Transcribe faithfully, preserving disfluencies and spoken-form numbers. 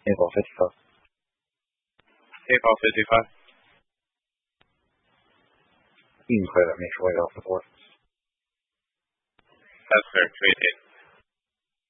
April fifty-five. April fifty-five. You can clear that me for later off the board. That's fair. Trade it.